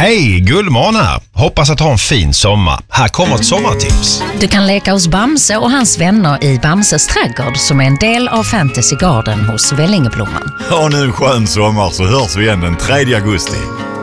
Hej, Gullmån här. Hoppas att ha en fin sommar. Här kommer ett sommartips. Du kan leka hos Bamse och hans vänner i Bamses trädgård som är en del av Fantasy Garden hos Vällingeblomman. Ha nu en skön sommar så hörs vi igen den 3 augusti.